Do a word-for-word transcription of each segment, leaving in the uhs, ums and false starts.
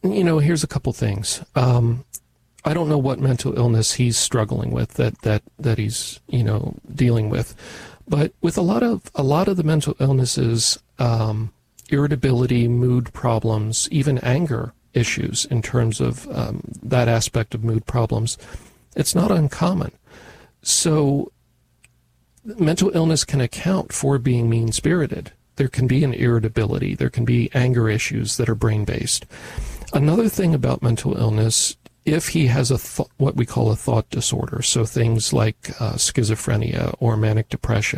you know, here's a couple things. Um, I don't know what mental illness he's struggling with, that that that he's, you know, dealing with, but with a lot of a lot of the mental illnesses, um, irritability, mood problems, even anger issues in terms of um, that aspect of mood problems, it's not uncommon. So mental illness can account for being mean-spirited. There can be an irritability. There can be anger issues that are brain-based. Another thing about mental illness, if he has a th- what we call a thought disorder, so things like uh, schizophrenia or manic depression,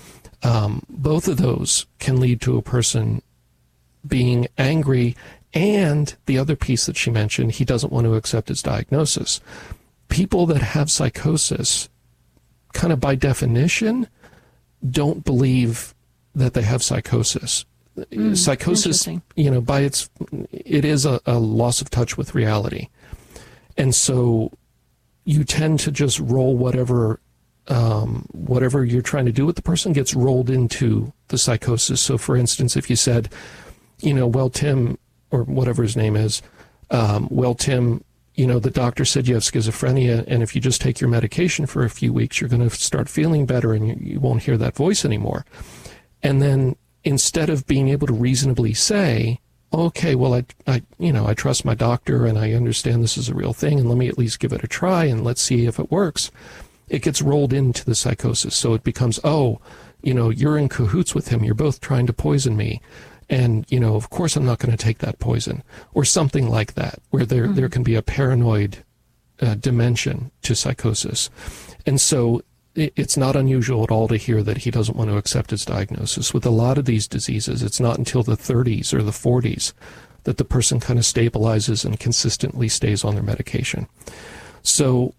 um, both of those can lead to a person being angry, and the other piece that she mentioned, he doesn't want to accept his diagnosis. People that have psychosis, kind of by definition, don't believe that they have psychosis. Mm, psychosis, you know, by its, it is a, a loss of touch with reality. And so you tend to just roll whatever, um, whatever you're trying to do with the person gets rolled into the psychosis. So for instance, if you said, you know, well, Tim, or whatever his name is, um, well, Tim, you know, the doctor said you have schizophrenia, and if you just take your medication for a few weeks, you're going to start feeling better and you, you won't hear that voice anymore. And then instead of being able to reasonably say, okay, well, I, I, you know, I trust my doctor and I understand this is a real thing, and let me at least give it a try and let's see if it works, it gets rolled into the psychosis. So it becomes, oh, you know, you're in cahoots with him. You're both trying to poison me. And, you know, of course I'm not going to take that poison, or something like that, where there, mm-hmm. there can be a paranoid uh, dimension to psychosis. And so it, it's not unusual at all to hear that he doesn't want to accept his diagnosis. With a lot of these diseases, it's not until the thirties or the forties that the person kind of stabilizes and consistently stays on their medication. So,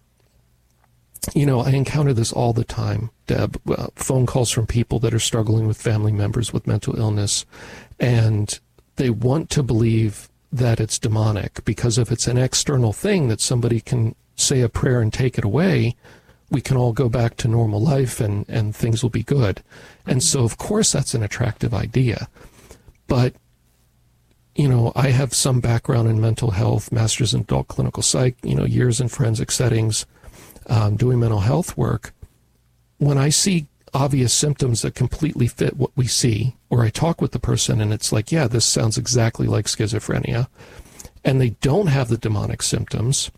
you know, I encounter this all the time, Deb, uh, phone calls from people that are struggling with family members with mental illness, and they want to believe that it's demonic, because if it's an external thing that somebody can say a prayer and take it away, we can all go back to normal life and, and things will be good. And so, of course, that's an attractive idea. But, you know, I have some background in mental health, master's in adult clinical psych, you know, years in forensic settings, um, doing mental health work. When I see obvious symptoms that completely fit what we see, or I talk with the person and it's like, yeah, this sounds exactly like schizophrenia, and they don't have the demonic symptoms,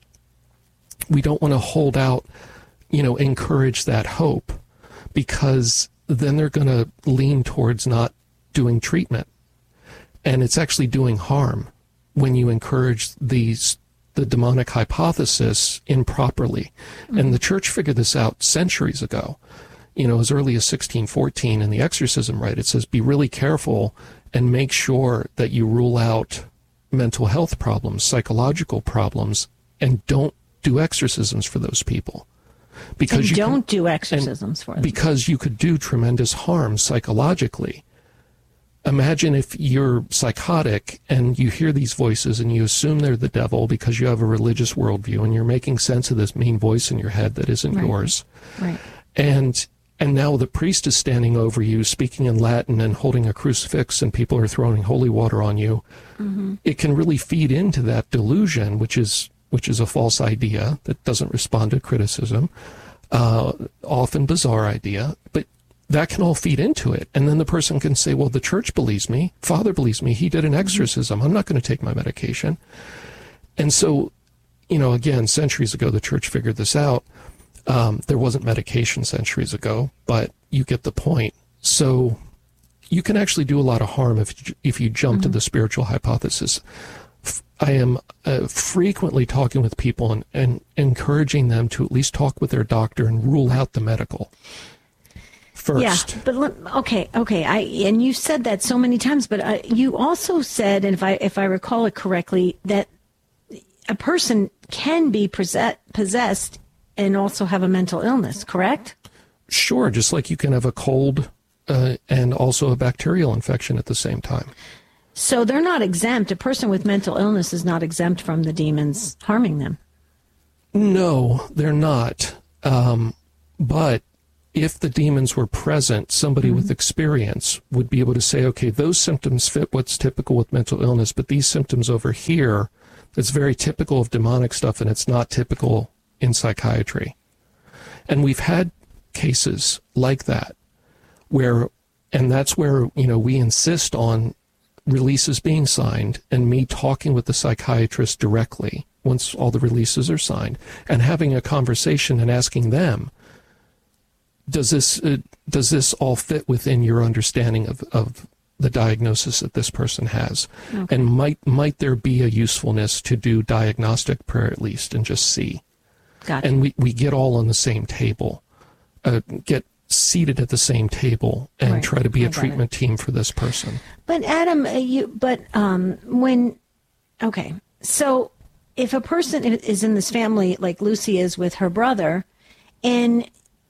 we don't want to hold out, you know, encourage that hope, because then they're going to lean towards not doing treatment. And it's actually doing harm when you encourage these the demonic hypothesis improperly. Mm-hmm. And the church figured this out centuries ago. You know, as early as sixteen fourteen in the exorcism rite, it says, be really careful and make sure that you rule out mental health problems, psychological problems, and don't do exorcisms for those people. Because and you don't can, do exorcisms for them. Because you could do tremendous harm psychologically. Imagine if you're psychotic and you hear these voices and you assume they're the devil because you have a religious worldview and you're making sense of this mean voice in your head that isn't right. yours. Right. And and now the priest is standing over you speaking in Latin and holding a crucifix and people are throwing holy water on you. Mm-hmm. It can really feed into that delusion, which is which is a false idea that doesn't respond to criticism, uh, often bizarre idea, but that can all feed into it. And then the person can say, well, the church believes me, Father believes me, he did an exorcism, I'm not going to take my medication. And so, you know, again, centuries ago, the church figured this out. Um, there wasn't medication centuries ago, but you get the point. So you can actually do a lot of harm if, if you jump mm-hmm. to the spiritual hypothesis. I am uh, frequently talking with people and, and encouraging them to at least talk with their doctor and rule out the medical first. Yeah, but let, okay, okay. I and you said that so many times, but uh, you also said, and if I if I recall it correctly, that a person can be possess, possessed and also have a mental illness. Correct? Sure, just like you can have a cold uh, and also a bacterial infection at the same time. So they're not exempt. A person with mental illness is not exempt from the demons harming them. No, they're not. Um, but if the demons were present, somebody mm-hmm. with experience would be able to say, okay, those symptoms fit what's typical with mental illness, but these symptoms over here It's very typical of demonic stuff, and it's not typical in psychiatry. And we've had cases like that where, and that's where, you know, we insist on releases being signed and me talking with the psychiatrist directly once all the releases are signed and having a conversation and asking them, does this, uh, does this all fit within your understanding of, of the diagnosis that this person has? Okay. And might might there be a usefulness to do diagnostic prayer at least and just see? Gotcha. And we, we get all on the same table, uh, get seated at the same table and right. try to be I a treatment team for this person. But Adam, uh, you but um, when, okay, so if a person is in this family like Lucy is with her brother, and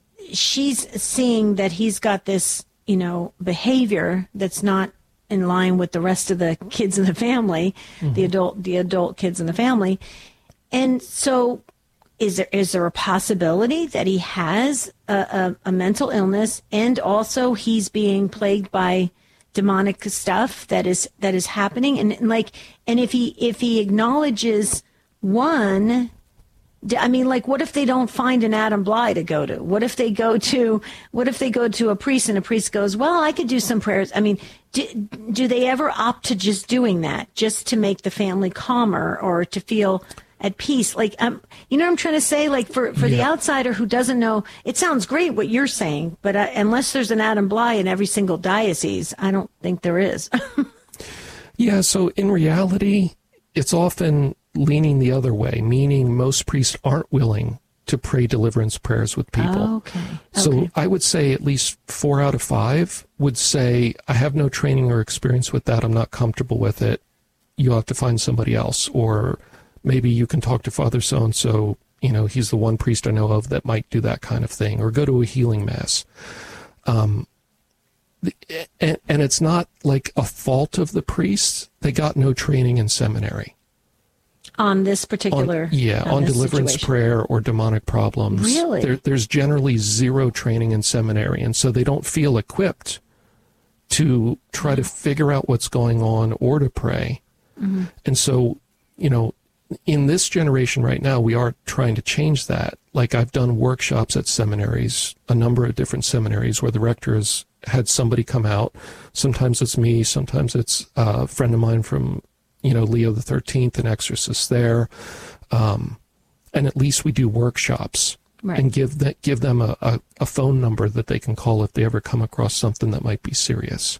she's seeing that he's got this, you know, behavior that's not in line with the rest of the kids in the family, mm-hmm. the adult, the adult kids in the family. And so is there, is there a possibility that he has a, a, a mental illness and also he's being plagued by demonic stuff that is, that is happening? And, and like, and if he, if he acknowledges one, I mean, like, what if they don't find an Adam Bly to go to? What if they go to, what if they go to a priest and a priest goes, well, I could do some prayers. I mean, do, do they ever opt to just doing that just to make the family calmer or to feel at peace? Like, um, you know what I'm trying to say? Like, for, for yeah. the outsider who doesn't know, it sounds great what you're saying, but uh, unless there's an Adam Bly in every single diocese, I don't think there is. Yeah, so in reality, it's often leaning the other way, meaning most priests aren't willing to pray deliverance prayers with people. Oh, okay. So okay. I would say at least four out of five would say, I have no training or experience with that. I'm not comfortable with it. You have to find somebody else. Or maybe you can talk to Father so-and-so, you know, he's the one priest I know of that might do that kind of thing. Or go to a healing mass. Um, and, and it's not like a fault of the priests. They got no training in seminary. On this particular on, yeah, on, on deliverance situation. Prayer or demonic problems. Really? There, there's generally zero training in seminary, and so they don't feel equipped to try to figure out what's going on or to pray. Mm-hmm. And so, you know, in this generation right now, we are trying to change that. Like, I've done workshops at seminaries, a number of different seminaries, where the rector has had somebody come out. Sometimes it's me, sometimes it's a friend of mine from, you know, Leo the thirteenth, an exorcist there. Um, and at least we do workshops right. and give that, give them a, a, a phone number that they can call if they ever come across something that might be serious.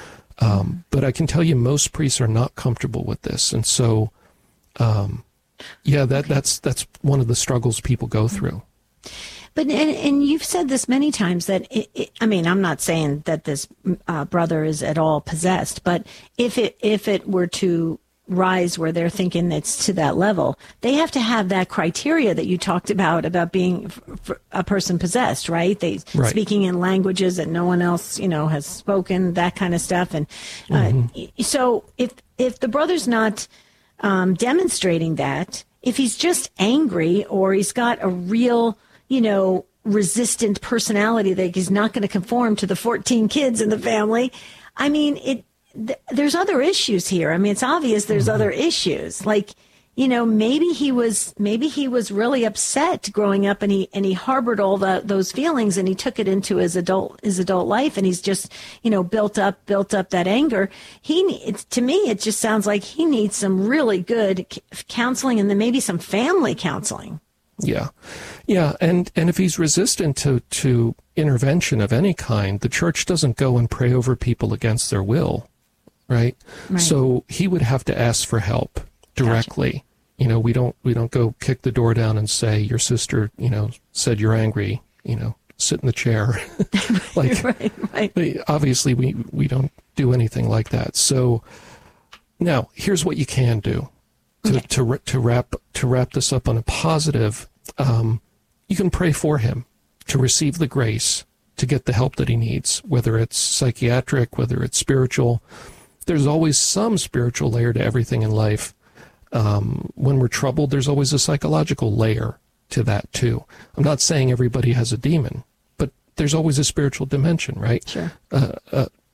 Um, but I can tell you most priests are not comfortable with this. And so, um, yeah, that, okay. that's, that's one of the struggles people go through. But, and, and you've said this many times that, it, it, I mean, I'm not saying that this uh, brother is at all possessed, but if it, if it were to rise where they're thinking it's to that level, they have to have that criteria that you talked about, about being f- a person possessed, right? They right. speaking in languages that no one else, you know, has spoken, that kind of stuff. And uh, mm-hmm. so if, if the brother's not um, demonstrating that, if he's just angry or he's got a real, you know, resistant personality that he's not going to conform to the fourteen kids in the family, I mean, it, there's other issues here. I mean, it's obvious there's mm-hmm. other issues. Like, you know, maybe he was, maybe he was really upset growing up and he, and he harbored all the, those feelings and he took it into his adult, his adult life. And he's just, you know, built up, built up that anger. He, it's, to me, it just sounds like he needs some really good counseling and then maybe some family counseling. Yeah. Yeah. And, and if he's resistant to, to intervention of any kind, the church doesn't go and pray over people against their will. Right? Right. So he would have to ask for help directly. Gotcha. You know, we don't we don't go kick the door down and say, your sister, you know, said you're angry, you know, sit in the chair. Like, right, right. Obviously we, we don't do anything like that. So now here's what you can do to, okay. to, to wrap to wrap this up on a positive. Um, you can pray for him to receive the grace to get the help that he needs, whether it's psychiatric, whether it's spiritual. There's always some spiritual layer to everything in life. Um, when we're troubled, there's always a psychological layer to that too. I'm not saying everybody has a demon, but there's always a spiritual dimension, right? Sure. Uh, a,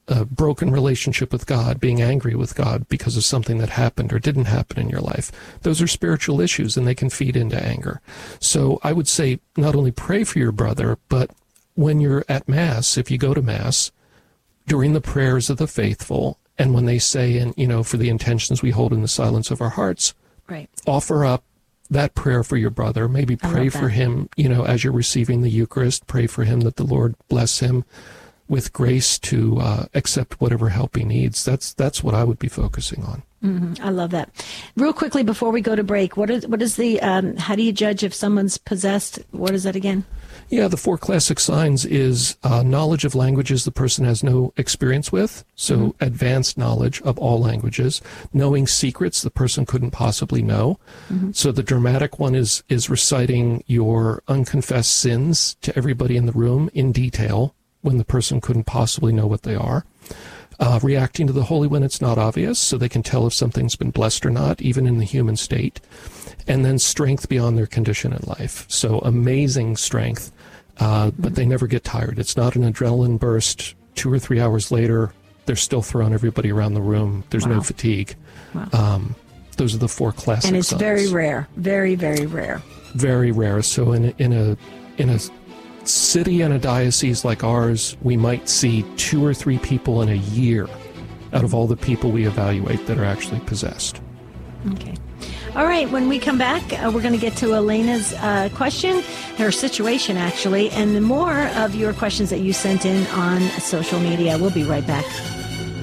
a broken relationship with God, being angry with God because of something that happened or didn't happen in your life. Those are spiritual issues, and they can feed into anger. So I would say not only pray for your brother, but when you're at Mass, if you go to Mass, during the prayers of the faithful, and when they say, and you know, for the intentions we hold in the silence of our hearts, right, offer up that prayer for your brother. Maybe pray for him, you know, as you're receiving the Eucharist. Pray for him that the Lord bless him with grace to uh, accept whatever help he needs. That's that's what I would be focusing on. Mm-hmm. I love that. Real quickly before we go to break, what is what is the um, how do you judge if someone's possessed? What is that again? Yeah, the four classic signs is uh, knowledge of languages the person has no experience with, so mm-hmm. advanced knowledge of all languages, knowing secrets the person couldn't possibly know. Mm-hmm. So the dramatic one is is reciting your unconfessed sins to everybody in the room in detail when the person couldn't possibly know what they are. Uh, reacting to the holy when it's not obvious, so they can tell if something's been blessed or not, even in the human state. And then strength beyond their condition in life. So amazing strength, uh, but they never get tired. It's not an adrenaline burst. Two or three hours later, they're still throwing everybody around the room. There's wow. no fatigue. Wow. Um, those are the four classic signs. And it's signs. very rare, very, very rare. Very rare. So in a, in a in a city and a diocese like ours, we might see two or three people in a year out of all the people we evaluate that are actually possessed. Okay. All right, when we come back, uh, we're going to get to Elena's uh, question, her situation actually, and more of your questions that you sent in on social media. We'll be right back.